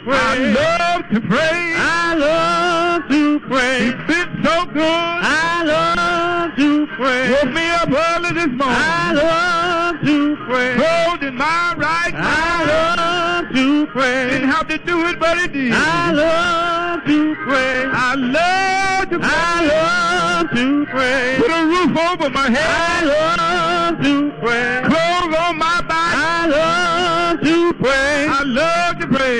pray. I love to pray. I love to pray. It's been so good. I love to pray. Woke me up early this morning. I love to pray. Holding my right mind. I love to pray. Didn't have to do it, but it did. I love to pray. I love to pray. I love to pray. Put a roof over my head. I love to pray. Clothes on my back. I love to pray. I